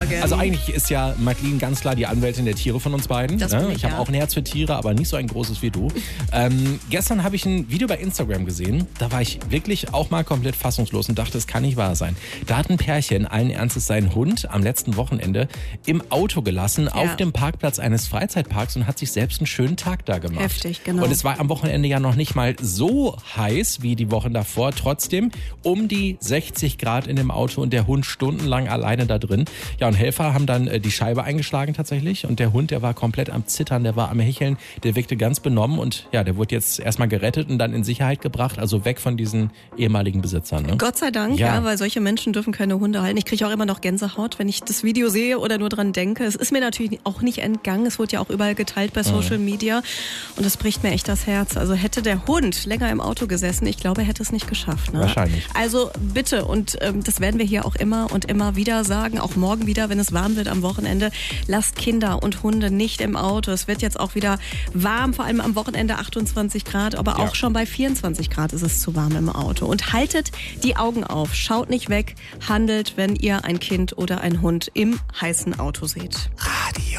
Morgen. Also eigentlich ist ja Madeleine ganz klar die Anwältin der Tiere von uns beiden. Das bin ich habe auch ein Herz für Tiere, aber nicht so ein großes wie du. Gestern habe ich ein Video bei Instagram gesehen. Da war ich wirklich auch mal komplett fassungslos und dachte, es kann nicht wahr sein. Da hat ein Pärchen allen Ernstes seinen Hund am letzten Wochenende im Auto gelassen, auf dem Parkplatz eines Freizeitparks und hat sich selbst einen schönen Tag da gemacht. Heftig, genau. Und es war am Wochenende ja noch nicht mal so heiß wie die Wochen davor. Trotzdem um die 60 Grad in dem Auto und der Hund stundenlang alleine da drin. Ja, und Helfer haben dann die Scheibe eingeschlagen tatsächlich. Und der Hund, der war komplett am Zittern, der war am Hecheln, der wirkte ganz benommen. Und ja, der wurde jetzt erstmal gerettet und dann in Sicherheit gebracht. Also weg von diesen ehemaligen Besitzern. Ne? Gott sei Dank, ja, weil solche Menschen dürfen keine Hunde halten. Ich kriege auch immer noch Gänsehaut, wenn ich das Video sehe oder nur dran denke. Es ist mir natürlich auch nicht entgangen. Es wurde ja auch überall geteilt bei Social Media. Und es bricht mir echt das Herz. Also hätte der Hund länger im Auto gesessen, ich glaube, er hätte es nicht geschafft. Ne? Wahrscheinlich. Also bitte, und das werden wir hier auch immer und immer wieder sagen, auch morgen wieder, wenn es warm wird am Wochenende, lasst Kinder und Hunde nicht im Auto. Es wird jetzt auch wieder warm, vor allem am Wochenende 28 Grad, aber auch schon bei 24 Grad ist es zu warm im Auto. Und haltet die Augen auf, schaut nicht weg, handelt, wenn ihr ein Kind oder einen Hund im heißen Auto seht. Radio